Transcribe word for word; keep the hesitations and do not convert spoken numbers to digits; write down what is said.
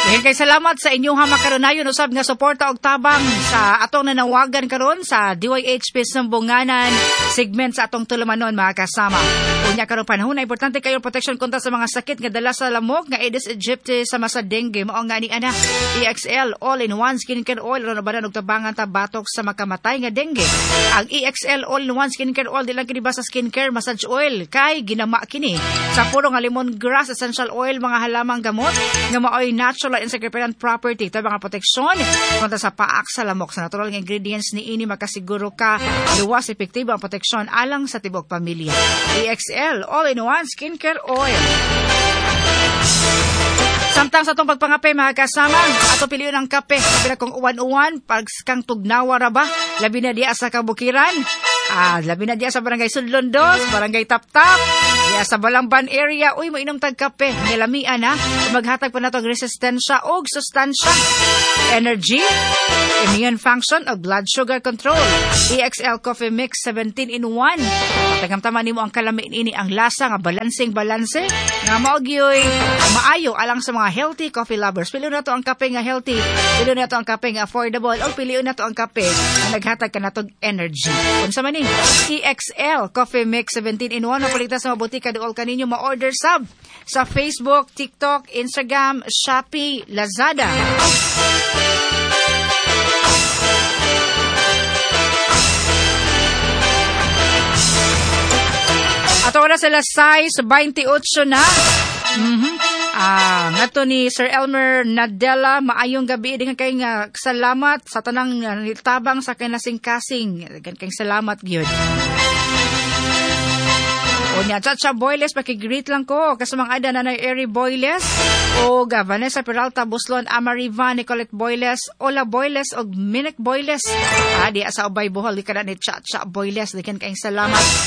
Daghang kay salamat sa inyong makaronayon usab nga suporta og tabang sa atong nanawagan karon sa D Y H P Sumbunganan segment sa atong tulumanon mga kasama. Unya karon panahon na importante kayo protection kontra sa mga sakit nga dala sa lamok nga Aedes aegypti sama sa dengue mao nga ni ana E X L all-in-one skincare oil ron banan og tabangan ta batok sa makamatay nga dengue. Ang E X L all-in-one skincare oil dili lang kini basta skincare massage oil kay ginama kini sa puro nga lemongrass essential oil mga halamang gamot nga maoy natural and secretant property ta mga proteksyon kontra sa paak sa lamok sa natural nga ingredients ni ini makasiguro ka luwas epektibo ang proteksyon alang sa tibok pamilya. E X L all-in-one skincare oil. Samtang sa itong pagpangape mga kasama, ato piliyon ang kape. Sabi na kung uwan-uwan, pag kang tugnawa ra ba, labi na diya sa kabukiran, ah, labi na diya sa barangay Sudlondos, barangay Taptap, diya sa Balamban area, uy, mainom tag kape, nilamian na, maghatag pa na itong resistensya o sustansya, energy, immune function o blood sugar control. E X L Coffee Mix seventeen in one. Tagamtaman nimo ang kalamin ini ang lasa nga balansing balanse nga maogyoy maayo alang sa mga healthy coffee lovers. Piliyon na to ang kape nga healthy, piliyon na to ang kape nga affordable, o piliyon na to ang kape nga naghatag ka na tog energy. Unsa man ni E X L Coffee Mix seventeen in one napalitan sa mabuti ka duol kaninyo ma-order sub sa Facebook, TikTok, Instagram, Shopee, Lazada. Ato na sila size twenty-eight na. Mhm. Ah, ngato ni Sir Elmer Nadella, maayong gabi dengan kay nga salamat sa tanang uh, tabang sa kinasing-kasing. Gan kay salamat gyud. O niya, Chacha Boyles, pakigreet lang ko. Kasamang ada na na Eri Boyles. O ga, Vanessa Peralta, Buslon, Amariva, Nicolette Boyles, Ola Boyles, o Minik Boyles. Ah, di asa ubay buhol, di ka na ni Chacha Boyles. Di kan kayong salamat.